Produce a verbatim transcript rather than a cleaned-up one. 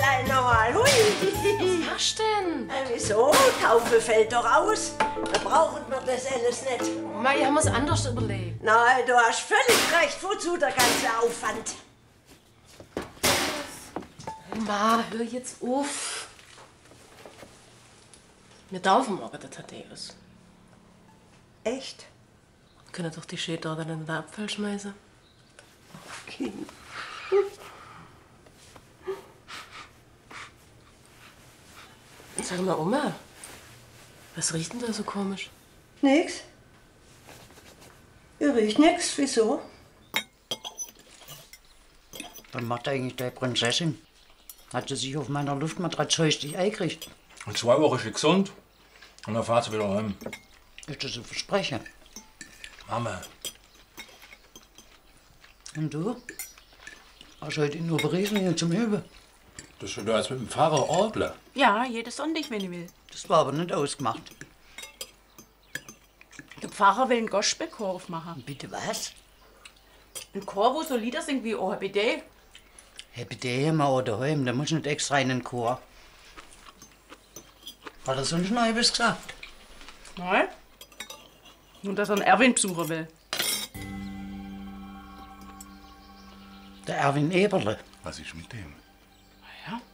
gleich nochmal. Hui. Was machst du denn? Äh, wieso? Taufe fällt doch aus. Da brauchen wir das alles nicht. Oma, ich hab mir's anders überlegt. Nein, du hast völlig recht. Wozu der ganze Aufwand? Oma, hör jetzt auf. Wir taufen morgen den Thaddäus. Echt? Wir können doch die Schäder dann in den Abfall schmeißen. Kind. Sag mal, Oma, was riecht denn da so komisch? Nix. Ihr riecht nix. Wieso? Was macht eigentlich die Prinzessin? Hat sie sich auf meiner Luftmatratze richtig eingekriegt? In zwei Wochen ist sie gesund und dann fährt sie wieder heim. Ist das ein Versprechen? Mama. Und du? Hast du heute nur Berieselingen zum Üben? Das ist ja als mit dem Pfarrer Orgler. Ja, jedes Sonntag, wenn ich will. Das war aber nicht ausgemacht. Der Pfarrer will einen Gospelchor aufmachen. Bitte was? Ein Chor, wo so Lieder singt wie O H B D. Happy Day immer oder daheim, da muss nicht extra in den Chor. Hat er sonst noch etwas gesagt? Nein. Und dass er einen Erwin besuchen will. Der Erwin Eberle. Was ist mit dem? Ja,